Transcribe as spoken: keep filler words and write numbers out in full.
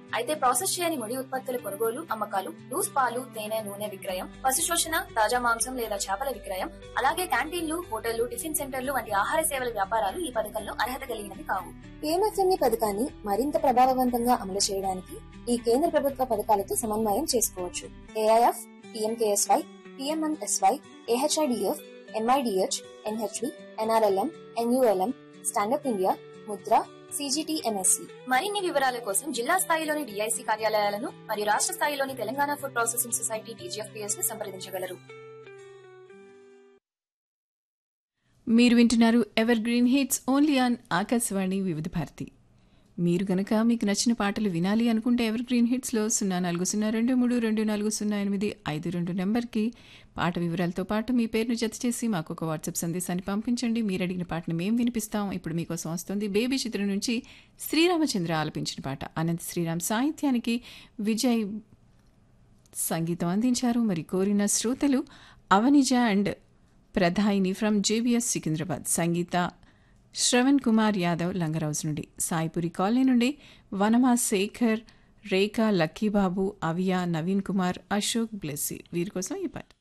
అయితే ప్రాసెస్ చేయని ముడి ఉత్పత్తుల కొనుగోలు, అమ్మకాలు, లూస్ పాలు, తేనె, నూనె విక్రయం, పశు శోషణ, తాజా మాంసం లేదా చేపల విక్రయం, అలాగే క్యాంటీన్లు, హోటళ్లు, టిఫిన్ సెంటర్లు వంటి ఆహార సేవల వ్యాపారాలు ఈ పథకంలో అర్హత కలిగినవి కావు. పిఎంఎఫ్ఎంఈ పథకాన్ని మరింత ప్రభావవంతంగా అమలు చేయడానికి ఈ కేంద్ర ప్రభుత్వ పథకాలతో సమన్వయం చేసుకోవచ్చు. AIF, PMKSY, PMMSY, AHIDF, MIDH, NHB, NRLM, NULM, stand up India, Mudra, CGTMSC. మరిన్ని వివరాల కోసం జిల్లా స్థాయిలోని డిఐసి కార్యాలయాలను మరియు రాష్ట్ర స్థాయిలోని Telangana food processing society TGFPS ను సంప్రదించగలరు. మీరు వింటున్నారు ever green hits only on Akashvani వివిధ భారతి. మీరు గనక మీకు నచ్చిన పాటలు వినాలి అనుకుంటే ఎవర్ గ్రీన్ హిట్స్లో సున్నా నాలుగు సున్నా రెండు మూడు రెండు నాలుగు సున్నా ఎనిమిది ఐదు రెండు నెంబర్కి పాట వివరాలతో పాటు మీ పేరును జత చేసి మాకు ఒక వాట్సాప్ సందేశాన్ని పంపించండి. మీరు అడిగిన పాటను మేము వినిపిస్తాం. ఇప్పుడు మీకోసం వస్తుంది బేబీ చిత్రం నుంచి శ్రీరామచంద్ర ఆలపించిన పాట. అనంత శ్రీరామ్ సాహిత్యానికి విజయ్ సంగీతం అందించారు. మరి కోరిన శ్రోతలు అవనిజ అండ్ ప్రధాయిని ఫ్రమ్ జేబీఎస్ సికింద్రాబాద్, సంగీత శ్రవణ్ కుమార్ యాదవ్ లంగరౌజ్ నుండి, సాయిపురి కాలనీ నుండి వనమా శేఖర్, రేఖా, లక్కీబాబు, అవియా, నవీన్ కుమార్, అశోక్, బ్లెస్సీ వీరి కోసం ఈ పాట.